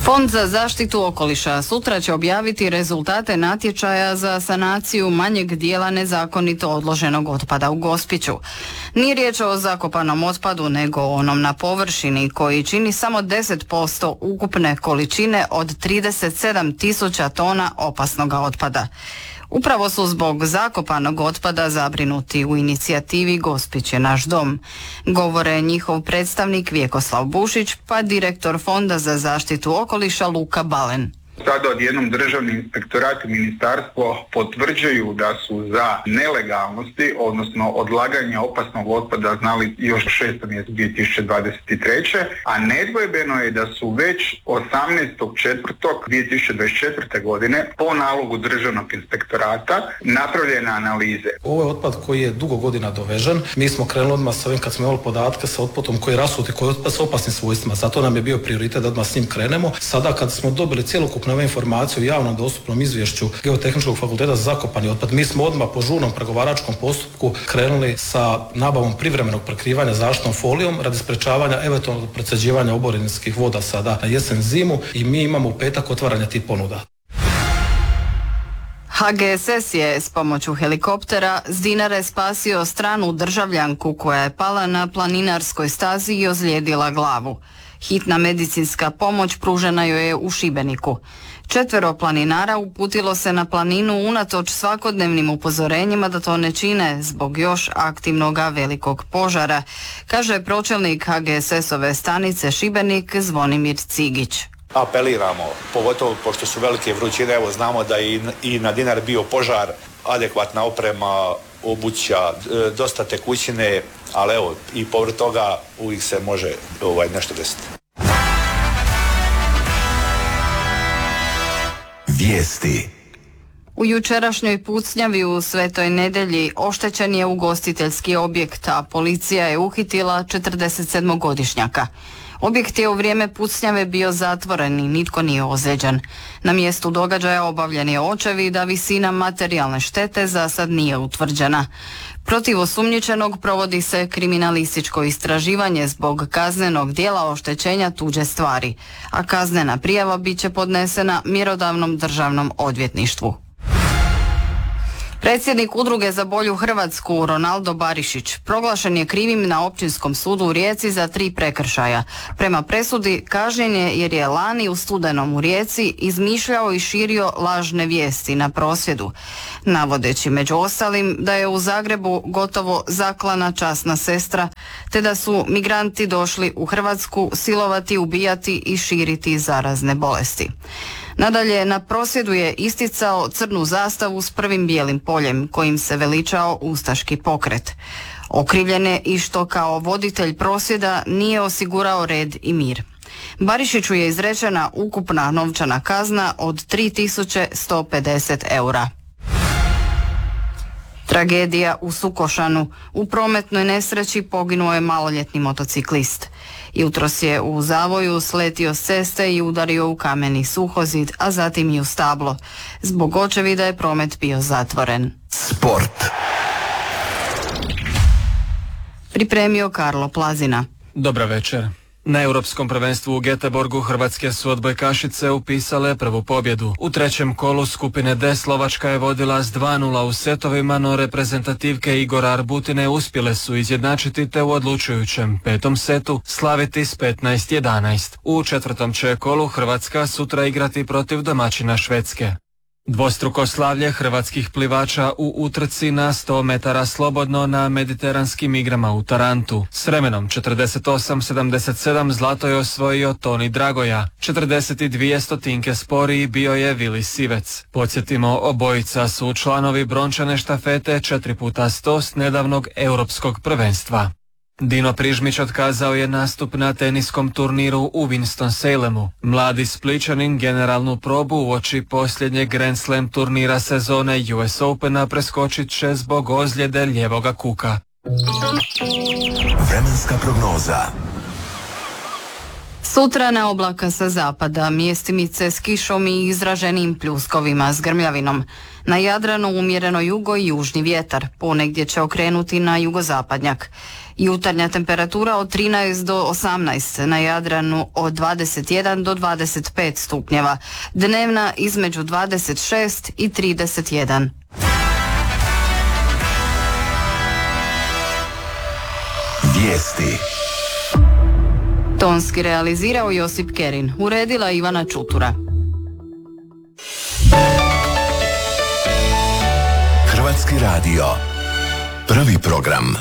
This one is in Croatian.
Fond za zaštitu okoliša sutra će objaviti rezultate natječaja za sanaciju manjeg dijela nezakonito odloženog otpada u Gospiću. Nije riječ o zakopanom otpadu, nego onom na površini koji čini samo 10% ukupne količine od 37.000 tona opasnog otpada. Upravo su zbog zakopanog otpada zabrinuti u inicijativi Gospić je naš dom. Govore njihov predstavnik Vjekoslav Bušić, pa direktor Fonda za zaštitu okoliša Luka Balen. Sada odjednom državni inspektorat i ministarstvo potvrđuju da su za nelegalnosti, odnosno odlaganje opasnog otpada znali još 6. mjesecu 2023. A nedvojbeno je da su već 18.4.2024. godine po nalogu državnog inspektorata napravljene analize. Ovo je otpad koji je dugo godina dovežen. Mi smo krenuli odmah sa ovim kad smo imali podatke sa otpadom koji je rasuti, koji je otpad s opasnim svojstvima. Zato nam je bio prioritet da odmah s njim krenemo. Sada kad smo dobili cjelokupnu ove informacije u javnom dostupnom izvješću Geotehničkog fakulteta za zakopani otpad, mi smo odmah po žurnom pregovaračkom postupku krenuli sa nabavom privremenog prekrivanja zaštitnom folijom radi sprečavanja eventualnog procjeđivanja oborinskih voda sada na jesen zimu i mi imamo u petak otvaranje tih ponuda. HGSS je s pomoću helikoptera s Dinare spasio stranu državljanku koja je pala na planinarskoj stazi i ozlijedila glavu. Hitna medicinska pomoć pružena joj je u Šibeniku. 4 planinara uputilo se na planinu unatoč svakodnevnim upozorenjima da to ne čine zbog još aktivnog velikog požara, kaže pročelnik HGSS-ove stanice Šibenik Zvonimir Cigić. Apeliramo, pogotovo pošto su velike vrućine, evo znamo da je i na Dinari bio požar, adekvatna oprema, obuća, dosta tekućine, ali evo i povrh toga uvijek se može nešto desiti. Vijesti. U jučerašnjoj pucnjavi u Svetoj Nedelji oštećen je ugostiteljski objekt, a policija je uhitila 47-godišnjaka. Objekt je u vrijeme pucnjave bio zatvoren i nitko nije ozlijeđen. Na mjestu događaja obavljen je očevid, a visina materijalne štete za sad nije utvrđena. Protiv osumnjičenog provodi se kriminalističko istraživanje zbog kaznenog djela oštećenja tuđe stvari, a kaznena prijava bit će podnesena mjerodavnom državnom odvjetništvu. Predsjednik Udruge za bolju Hrvatsku Ronaldo Barišić proglašen je krivim na Općinskom sudu u Rijeci za 3 prekršaja. Prema presudi kažnjen je jer je lani u studenom u Rijeci izmišljao i širio lažne vijesti na prosvjedu, navodeći među ostalim da je u Zagrebu gotovo zaklana časna sestra, te da su migranti došli u Hrvatsku silovati, ubijati i širiti zarazne bolesti. Nadalje, na prosvjedu je isticao crnu zastavu s prvim bijelim poljem, kojim se veličao ustaški pokret. Okrivljen je i što kao voditelj prosvjeda nije osigurao red i mir. Barišiću je izrečena ukupna novčana kazna od 3.150 eura. Tragedija u Sukošanu. U prometnoj nesreći poginuo je maloljetni motociklist. Jutros je u zavoju sletio s ceste i udario u kameni suhozid, a zatim i u stablo. Zbog očevida je promet bio zatvoren. Sport. Pripremio Karlo Plazina. Dobra večer. Na Europskom prvenstvu u Göteborgu hrvatske su odbojkašice upisale prvu pobjedu. U trećem kolu skupine D Slovačka je vodila s 2:0 u setovima, no reprezentativke Igora Arbutine uspjele su izjednačiti te u odlučujućem 5. setu slaviti s 15:11. U četvrtom će kolu Hrvatska sutra igrati protiv domaćina Švedske. Dvostruko slavlje hrvatskih plivača u utrci na 100 metara slobodno na mediteranskim igrama u Tarantu. S vremenom 48:77 zlato je osvojio Toni Dragoja, 42 stotinke sporiji bio je Vili Sivec. Podsjetimo, obojica su članovi brončane štafete 4x100 s nedavnog europskog prvenstva. Dino Prižmić otkazao je nastup na teniskom turniru u Winston-Salemu. Mladi Splićanin generalnu probu uoči posljednjeg Grand Slam turnira sezone US Opena preskočit će zbog ozljede lijevoga kuka. Vremenska prognoza. Sutra na oblaka sa zapada, mjestimice s kišom i izraženim pljuskovima s grmljavinom. Na Jadranu umjereno jugo i južni vjetar, ponegdje će okrenuti na jugozapadnjak. Jutarnja temperatura od 13 do 18, na Jadranu od 21 do 25 stupnjeva, dnevna između 26 i 31. Vijesti. Tonski realizirao Josip Kerin, uredila Ivana Čutura. Hrvatski radio. Prvi program.